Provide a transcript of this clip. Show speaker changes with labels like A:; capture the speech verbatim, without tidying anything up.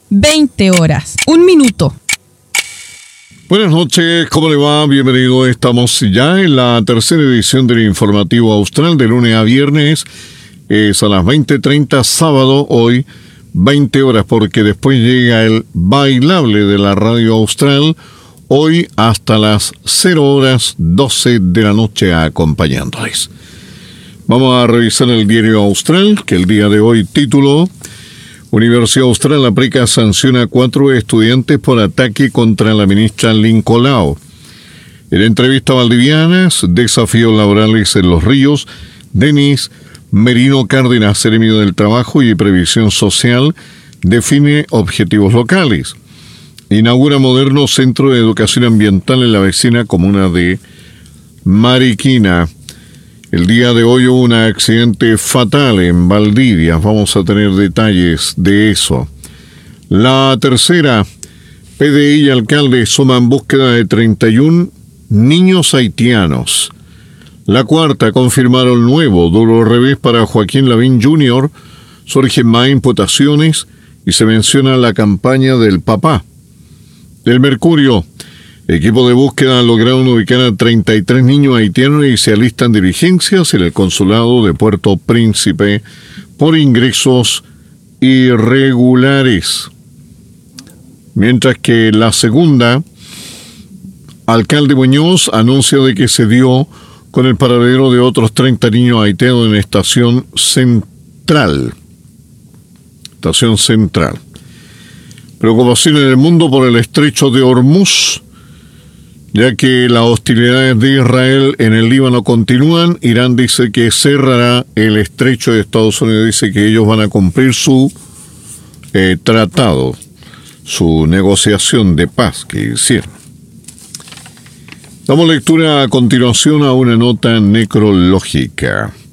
A: veinte horas, un minuto.
B: Buenas noches, ¿cómo le va? Bienvenido. Estamos ya en la tercera edición del Informativo Austral de lunes a viernes. Es a las veinte treinta, sábado, hoy, veinte horas, porque después llega el bailable de la Radio Austral, hoy hasta las cero horas doce de la noche acompañándoles. Vamos a revisar el diario Austral, que el día de hoy tituló: Universidad Austral aplica sanción a cuatro estudiantes por ataque contra la ministra Lincolao. En entrevista a Valdivianas, desafíos laborales en Los Ríos, Denis Merino Cárdenas, Seremio del Trabajo y Previsión Social, define objetivos locales. Inaugura moderno centro de educación ambiental en la vecina comuna de Mariquina. El día de hoy hubo un accidente fatal en Valdivia. Vamos a tener detalles de eso. La tercera, P D I y alcalde suman búsqueda de treinta y uno niños haitianos. La cuarta, confirmaron nuevo duro revés para Joaquín Lavín junior Surgen más imputaciones y se menciona la campaña del papá. El Mercurio, equipo de búsqueda lograron ubicar a treinta y tres niños haitianos y se alistan diligencias en el consulado de Puerto Príncipe por ingresos irregulares. Mientras que la segunda, alcalde Muñoz anuncia de que se dio con el paradero de otros treinta niños haitianos en Estación Central. Estación Central. Preocupación en el mundo por el estrecho de Hormuz, ya que las hostilidades de Israel en el Líbano continúan. Irán dice que cerrará el estrecho y Estados Unidos dice que ellos van a cumplir su eh, tratado, su negociación de paz que hicieron. Damos lectura a continuación a una nota necrológica.